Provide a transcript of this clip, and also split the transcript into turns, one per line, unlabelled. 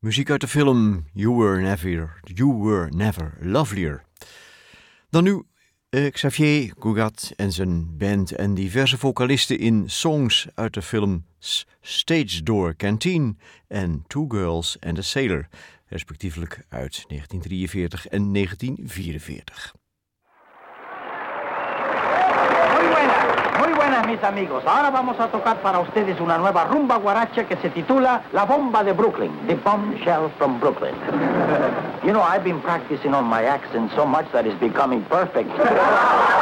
Muziek uit de film You Were Never Lovelier. Dan nu Xavier Cugat en zijn band en diverse vocalisten in songs uit de films Stage Door Canteen en Two Girls and a Sailor, respectievelijk uit 1943 en 1944.
Muy buenas, mis amigos. Ahora vamos a tocar para ustedes una nueva rumba guaracha que se titula La Bomba de Brooklyn, The Bombshell from Brooklyn. You know, I've been practicing on my accent so much that it's becoming perfect.